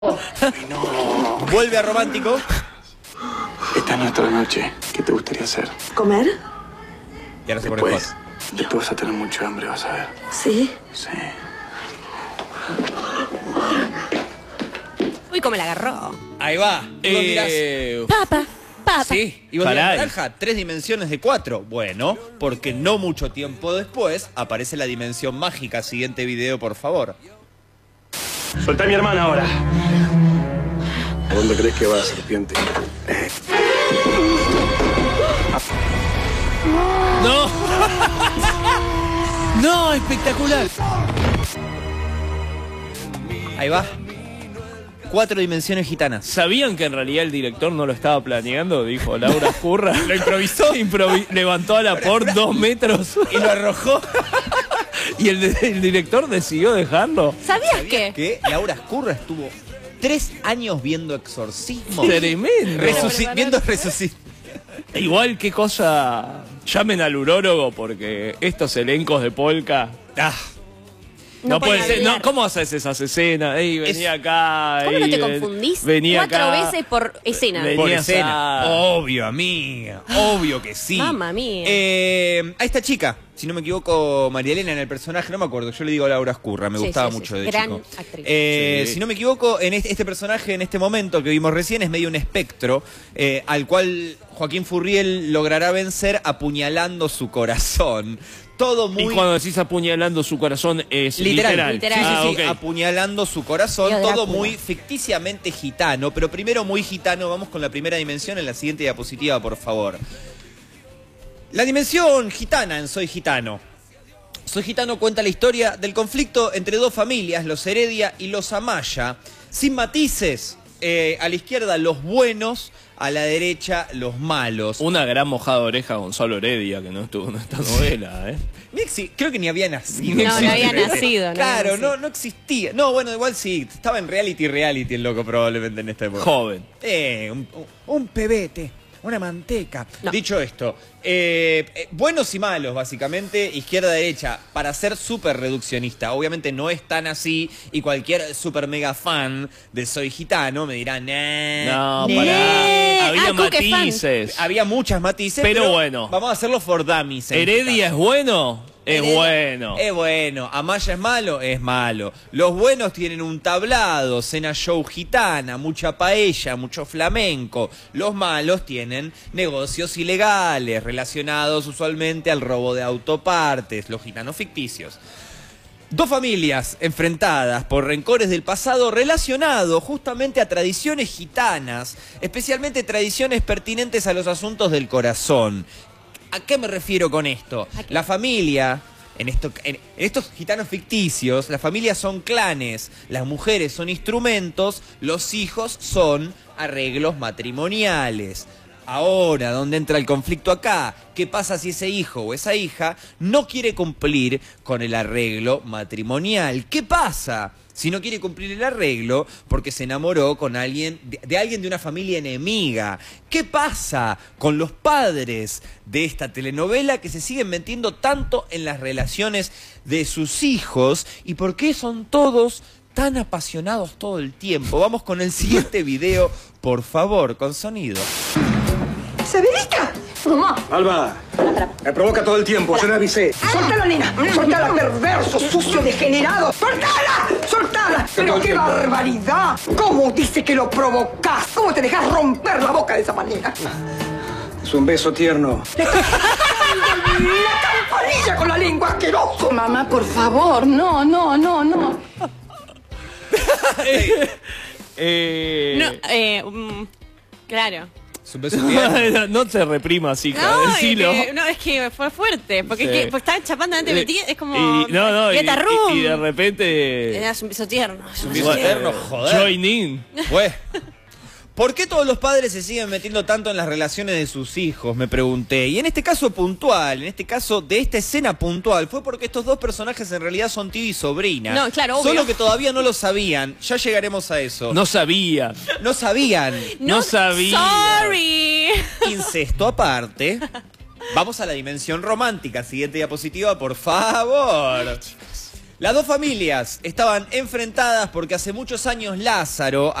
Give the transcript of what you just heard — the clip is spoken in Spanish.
Ay, no. Vuelve a romántico. Esta es nuestra noche. ¿Qué te gustaría hacer? ¿Comer? Y ahora se pone hot. Después vas a tener mucho hambre, vas a ver. ¿Sí? Sí. Uy, cómo la agarró. Ahí va. Y vos mirás. Papa. Sí, y vos mirás naranja, 3 dimensiones de 4. Bueno, porque no mucho tiempo después aparece la dimensión mágica. Siguiente video, por favor. Soltá a mi hermana ahora. ¿A dónde crees que va la serpiente? ¡No! ¡No! ¡Espectacular! Ahí va. 4 dimensiones gitanas. ¿Sabían que en realidad el director no lo estaba planeando? Dijo Laura Escurra. ¿Lo improvisó? Levantó a la por 2 metros. Y lo arrojó. Y el director decidió dejarlo. ¿Sabías qué? Que Laura Escurra estuvo 3 años viendo Exorcismo. Tremendo. Viendo Resucit. Igual, qué cosa. Llamen al urólogo porque estos elencos de polka. No puede ser. No, ¿cómo haces esas escenas? Ey, vení acá. ¿Cómo no te confundís? Vení 4 acá. veces por escena. Vení Por a escena. esa- Obvio, amiga. Obvio que sí. Mamma mía. A esta chica, si no me equivoco, María Elena en el personaje, no me acuerdo, yo le digo Laura Escurra, me Sí, gustaba sí, mucho sí. de Gran chico. actriz. Sí. Si no me equivoco, en este personaje, en este momento que vimos recién, es medio un espectro, al cual Joaquín Furriel logrará vencer apuñalando su corazón. Todo muy... Y cuando decís apuñalando su corazón es literal. Literal. Sí, sí, sí, ok. apuñalando su corazón, Tío todo Drácula. muy ficticiamente gitano, pero primero muy gitano. Vamos con la primera dimensión en la siguiente diapositiva, por favor. La dimensión gitana en Soy Gitano. Soy Gitano cuenta la historia del conflicto entre 2 familias, los Heredia y los Amaya, sin matices. A la izquierda los buenos, a la derecha los malos. Una gran mojada de oreja a Gonzalo Heredia, que no estuvo en esta novela, ¿eh? Creo que ni había nacido. No había nacido. no Claro, había nacido. no existía. No, bueno, igual sí, estaba en reality el loco probablemente en esta época. Joven. Un pebete, una manteca. No. Dicho esto, buenos y malos, básicamente, izquierda-derecha, para ser súper reduccionista. Obviamente no es tan así y cualquier súper mega fan de Soy Gitano me dirá, No, nah. pará. Había Cook es fan. matices. Había muchas matices, Pero bueno. vamos a hacerlo for dummies. ¿Heredia es bueno? Es Heredia bueno. Es bueno. Amaya es malo, es malo. Los buenos tienen un tablado, cena show gitana, mucha paella, mucho flamenco. Los malos tienen negocios ilegales relacionados usualmente al robo de autopartes, los gitanos ficticios. 2 familias enfrentadas por rencores del pasado relacionados justamente a tradiciones gitanas, especialmente tradiciones pertinentes a los asuntos del corazón. ¿A qué me refiero con esto? La familia, en estos gitanos ficticios, las familias son clanes, las mujeres son instrumentos, los hijos son arreglos matrimoniales. Ahora, ¿dónde entra el conflicto acá? ¿Qué pasa si ese hijo o esa hija no quiere cumplir con el arreglo matrimonial? ¿Qué pasa si no quiere cumplir el arreglo porque se enamoró con alguien de alguien de una familia enemiga? ¿Qué pasa con los padres de esta telenovela que se siguen metiendo tanto en las relaciones de sus hijos? ¿Y por qué son todos tan apasionados todo el tiempo? Vamos con el siguiente video, por favor, con sonido. ¿Severita? Mamá. Alba, me provoca todo el tiempo, yo le avisé. ¡Soltala, nena! ¡Soltala, perverso, sucio, degenerado! ¡Soltala! ¡Soltala! ¡Pero qué barbaridad! ¿Cómo dice que lo provocás? ¿Cómo te dejas romper la boca de esa manera? Es un beso tierno. ¡La campanilla con la lengua, asqueroso! Mamá, por favor, no. Claro. Es un beso tierno. No te reprimas, hija, decilo. Es que fue fuerte. Porque Sí. es que, pues, estaba chapando antes de es como. Y y de repente. Era un beso tierno. Es un beso beso tierno. tierno, joder. Join in. Pues, ¿por qué todos los padres se siguen metiendo tanto en las relaciones de sus hijos? Me pregunté. Y en este caso puntual, en este caso de esta escena puntual, fue porque estos 2 personajes en realidad son tío y sobrina. No, claro, obvio. Solo que todavía no lo sabían. Ya llegaremos a eso. No sabía. No sabían. No sabía. Sorry. Incesto aparte. Vamos a la dimensión romántica. Siguiente diapositiva, por favor. Las dos familias estaban enfrentadas porque hace muchos años Lázaro